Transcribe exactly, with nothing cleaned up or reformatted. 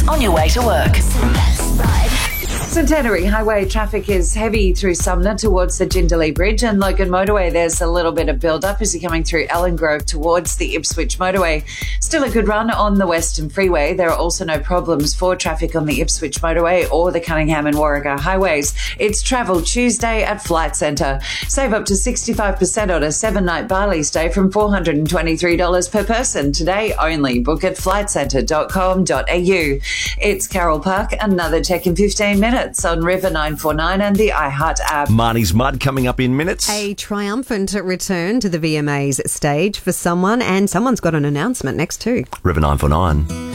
on your way to work. Centenary Highway traffic is heavy through Sumner towards the Jindalee Bridge, and Logan Motorway there's a little bit of build-up as you're coming through Ellen Grove towards the Ipswich Motorway. Still a good run on the Western Freeway. There are also no problems for traffic on the Ipswich Motorway or the Cunningham and Warragah highways. It's Travel Tuesday at Flight Centre. Save up to sixty-five percent on a seven-night Bali stay from four hundred twenty-three dollars per person. Today only. Book at flight centre dot com dot a u. It's Carol Park, another Tech in fifteen minutes on River nine four nine and the iHeart app. Marnie's Mud coming up in minutes. A triumphant return to the V M As stage for someone, and someone's got an announcement next too. River nine four nine.